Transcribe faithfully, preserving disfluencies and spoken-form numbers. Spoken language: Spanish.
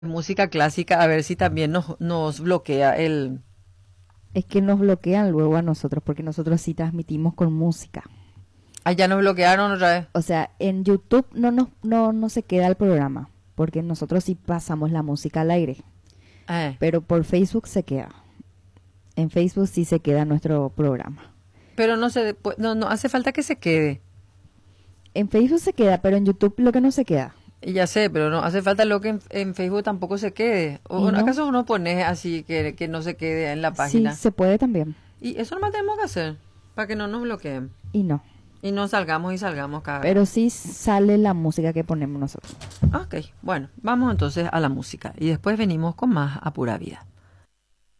Música clásica, a ver si también nos, nos bloquea el... Es que nos bloquean luego a nosotros, porque nosotros sí transmitimos con música. Ah, ya nos bloquearon otra vez. O sea, en YouTube no, nos, no, no se queda el programa, porque nosotros sí pasamos la música al aire, Eh, pero por Facebook se queda. En Facebook sí se queda nuestro programa. pero no se, pu- no, no hace falta que se quede. En Facebook se queda, pero en YouTube lo que no se queda. Y ya sé, pero no hace falta lo que en, en Facebook tampoco se quede. ¿O ¿Y no? acaso uno pone así que, que no se quede en la Sí, página? se puede también. Y eso nomás tenemos que hacer, para que no nos bloqueen. Y no. Y no salgamos y salgamos cada vez. Pero sí sale la música que ponemos nosotros. Ok, bueno, vamos entonces a la música. Y después venimos con más A Pura Vida.